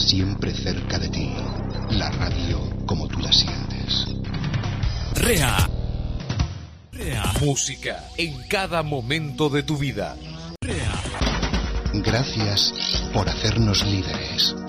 siempre cerca de ti. La radio como tú la sientes. REA. Música en cada momento de tu vida. Gracias por hacernos líderes.